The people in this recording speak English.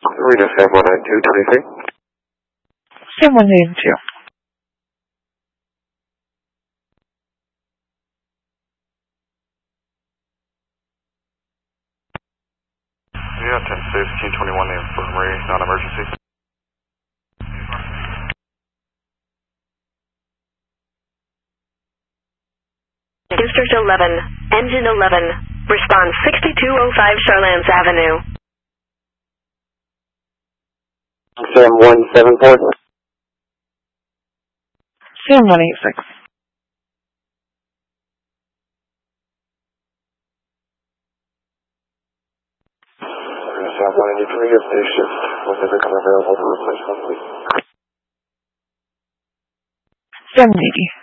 Rita Sam 19223. Sam 182. Yeah, 10-16-21, the infirmary, non-emergency. District 11, Engine 11, response 6205 Charlans Avenue. Sam 174. Sam 186. Sam 183 is day shift. Was the victim available for replacement, please? 780.